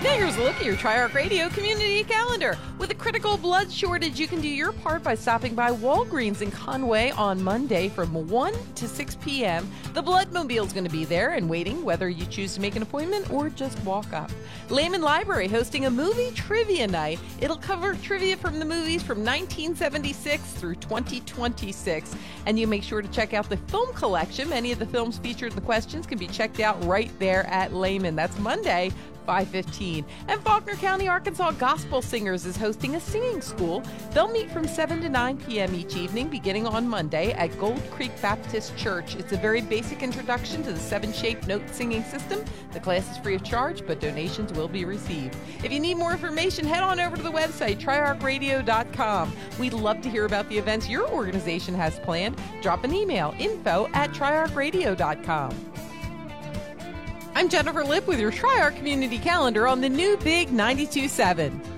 Here's a look at your Triarch Radio community calendar. With a critical blood shortage, you can do your part by stopping by Walgreens in Conway on Monday from 1 to 6 p.m. The Bloodmobile is going to be there and waiting, whether you choose to make an appointment or just walk up. Lehman Library hosting a movie trivia night. It'll cover trivia from the movies from 1976 through 2026. And you make sure to check out the film collection. Many of the films featured in the questions can be checked out right there at Lehman. That's Monday, 5:15. And Faulkner County, Arkansas Gospel Singers is hosting a singing school. They'll meet from 7 to 9 p.m. each evening, beginning on Monday at Gold Creek Baptist Church. It's a very basic introduction to the 7-shape note singing system. The class is free of charge, but donations will be received. If you need more information, head on over to the website, triarchradio.com. We'd love to hear about the events your organization has planned. Drop an email, info@triarchradio.com. I'm Jennifer Lipp with your Triarch Community Calendar on the new Big 92.7.